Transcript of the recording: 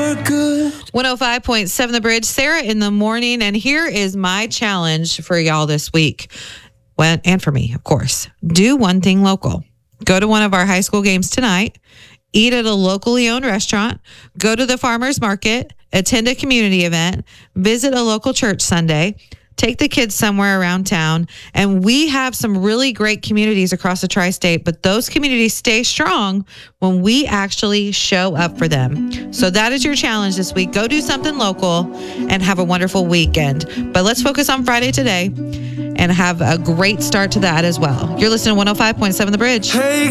105.7 The Bridge, Sarah in the morning. And here is my challenge for y'all this week. And for me, of course. Do one thing local. Go to one of our high school games tonight. Eat at a locally owned restaurant. Go to the farmer's market. Attend a community event. Visit a local church Sunday. Take the kids somewhere around town. And we have some really great communities across the tri-state, but those communities stay strong when we actually show up for them. So that is your challenge this week. Go do something local and have a wonderful weekend. But let's focus on Friday today and have a great start to that as well. You're listening to 105.7 The Bridge. Hey.